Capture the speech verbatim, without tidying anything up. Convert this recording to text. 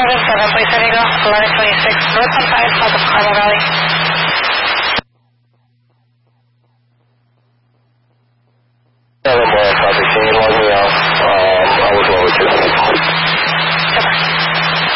seven seven, please, San Diego, eleven twenty-six, North on five, south of Carmel Valley.